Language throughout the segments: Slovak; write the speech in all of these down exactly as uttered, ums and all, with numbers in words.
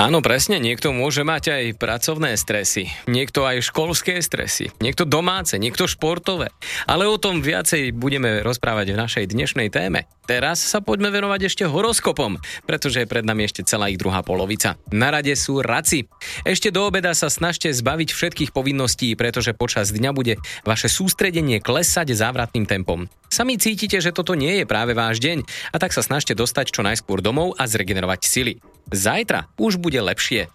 Áno, presne, niekto môže mať aj pracovné stresy, niekto aj školské stresy, niekto domáce, niekto športové. Ale o tom viacej budeme rozprávať v našej dnešnej téme. Teraz sa poďme venovať ešte horoskopom, pretože je pred nami ešte celá ich druhá polovica. Na rade sú raci. Ešte do obeda sa snažte zbaviť všetkých povinností, pretože počas dňa bude vaše sústredenie klesať závratným tempom. Sami cítite, že toto nie je práve váš deň, a tak sa snažte dostať čo najskôr domov a zregenerovať sily. Zajtra už bude lepšie.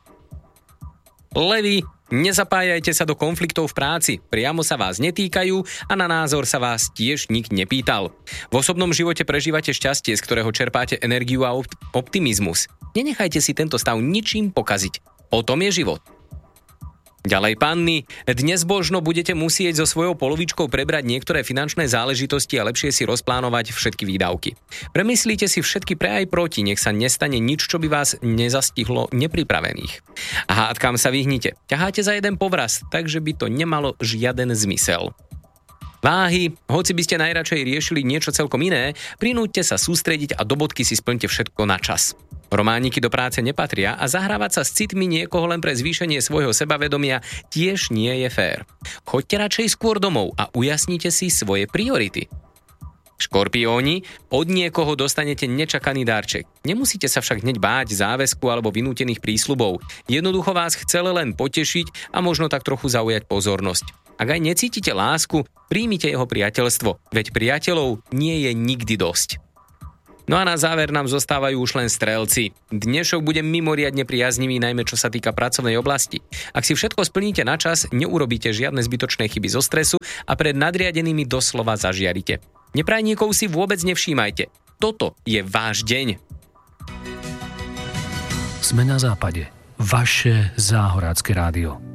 Levi, nezapájajte sa do konfliktov v práci, priamo sa vás netýkajú a na názor sa vás tiež nik nepýtal. V osobnom živote prežívate šťastie, z ktorého čerpáte energiu a opt- optimizmus. Nenechajte si tento stav ničím pokaziť. O tom je život. Ďalej, panny, dnes možno budete musieť so svojou polovičkou prebrať niektoré finančné záležitosti a lepšie si rozplánovať všetky výdavky. Premyslíte si všetky pre aj proti, nech sa nestane nič, čo by vás nezastihlo nepripravených. A hádkam sa vyhnite. Ťaháte za jeden povraz, takže by to nemalo žiaden zmysel. Váhy, hoci by ste najradšej riešili niečo celkom iné, prinúďte sa sústrediť a do bodky si splňte všetko na čas. Romániky do práce nepatria a zahrávať sa s citmi niekoho len pre zvýšenie svojho sebavedomia tiež nie je fér. Choďte radšej skôr domov a ujasnite si svoje priority. Škorpióni, od niekoho dostanete nečakaný darček. Nemusíte sa však hneď báť záväzku alebo vynútených prísľubov. Jednoducho vás chcele len potešiť a možno tak trochu zaujať pozornosť. Ak aj necítite lásku, príjmite jeho priateľstvo, veď priateľov nie je nikdy dosť. No a na záver nám zostávajú už len strelci. Dnešok bude mimoriadne priaznivý, najmä čo sa týka pracovnej oblasti. Ak si všetko splníte na čas, neurobíte žiadne zbytočné chyby zo stresu a pred nadriadenými doslova zažiarite. Neprajníkov si vôbec nevšímajte. Toto je váš deň. Sme na západe. Vaše záhorácké rádio.